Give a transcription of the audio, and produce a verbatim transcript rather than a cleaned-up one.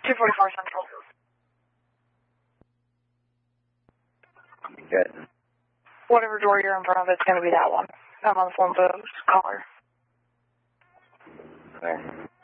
two forty-four Central. Good. Whatever door you're in front of, it's going to be that one. I'm on the phone with the caller. Okay.